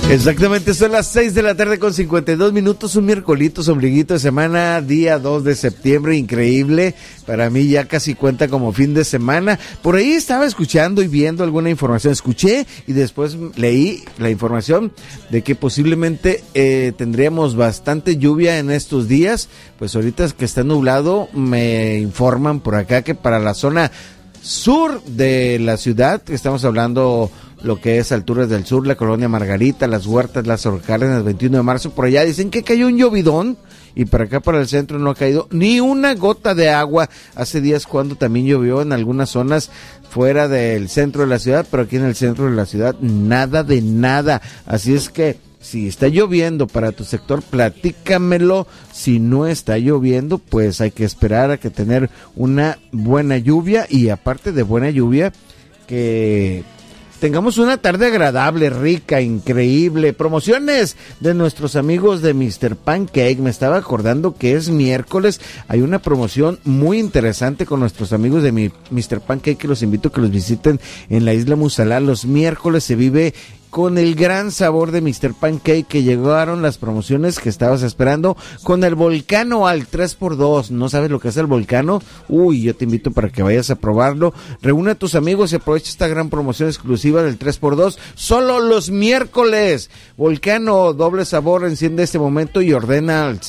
Exactamente, son las 6 de la tarde con 52 minutos, un miércolito, ombliguito de semana, día 2 de septiembre, increíble, para mí ya casi cuenta como fin de semana. Por ahí estaba escuchando y viendo alguna información, escuché y después leí la información de que posiblemente tendríamos bastante lluvia en estos días. Pues ahorita que está nublado, me informan por acá que para la zona sur de la ciudad, estamos hablando lo que es alturas del sur, la colonia Margarita, las Huertas, las Cárdenas, 21 de marzo, por allá dicen que cayó un llovidón y para acá, para el centro, no ha caído ni una gota de agua. Hace días cuando también llovió en algunas zonas fuera del centro de la ciudad, pero aquí en el centro de la ciudad nada de nada. Así es que si está lloviendo para tu sector, platícamelo. Si no está lloviendo, pues hay que esperar a que tener una buena lluvia, y aparte de buena lluvia, que tengamos una tarde agradable, rica, increíble. Promociones de nuestros amigos de Mr. Pancake. Me estaba acordando que es miércoles. Hay una promoción muy interesante con nuestros amigos de Mr. Pancake, que los invito a que los visiten en la Isla Mussalá. Los miércoles se vive con el gran sabor de Mr. Pancake, que llegaron las promociones que estabas esperando con el Volcano al 3x2. ¿No sabes lo que es el Volcano? Uy, yo te invito para que vayas a probarlo. Reúne a tus amigos y aprovecha esta gran promoción exclusiva del 3x2 solo los miércoles. Volcano, doble sabor, enciende este momento y ordena al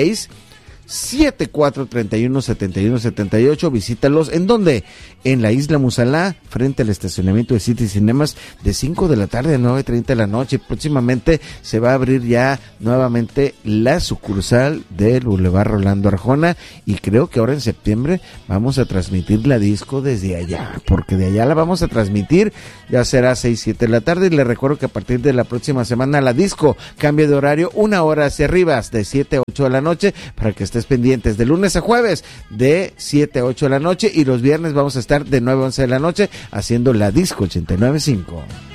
6674317178. Visítalos. ¿En dónde? En la Isla Mussalá, frente al estacionamiento de City Cinemas, de 5 de la tarde a 9:30 de la noche. Próximamente se va a abrir ya nuevamente la sucursal del Boulevard Rolando Arjona, y creo que ahora en septiembre vamos a transmitir la disco desde allá, porque de allá la vamos a transmitir. Ya será 6-7 de la tarde, y les recuerdo que a partir de la próxima semana la disco cambia de horario 1 hora hacia arriba, de 7 a 8 de la noche, para que estés pendientes. De lunes a jueves de 7 a 8 de la noche, y los viernes vamos a estar de 9 a 11 de la noche haciendo la disco 89.5.